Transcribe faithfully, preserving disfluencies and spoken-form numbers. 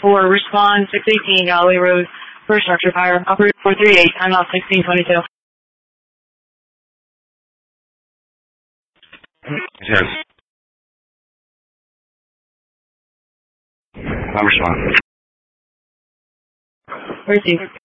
four, respond six eighteen Galloway Road for structure fire. Operator four three eight, time out sixteen twenty-two. Yes. I'm responding. Receive.